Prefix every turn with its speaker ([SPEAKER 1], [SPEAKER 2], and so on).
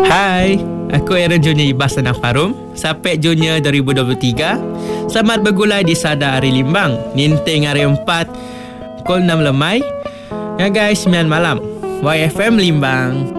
[SPEAKER 1] Hai, aku Aaron Junior Ibas Tanah Farum, Sapek Junior 2023. Selamat bergulai di Sada Hari Limbang, Ninteng Hari 4, pukul 6 lemai. Ya guys, 9 malam. YFM Limbang.